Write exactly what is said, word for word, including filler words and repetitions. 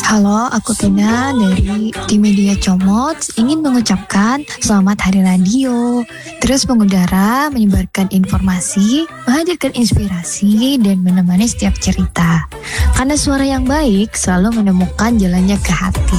Halo, aku Tina dari tim Media Comot ingin mengucapkan selamat Hari Radio. Terus mengudara, menyebarkan informasi, menghadirkan inspirasi, dan menemani setiap cerita. Karena suara yang baik selalu menemukan jalannya ke hati.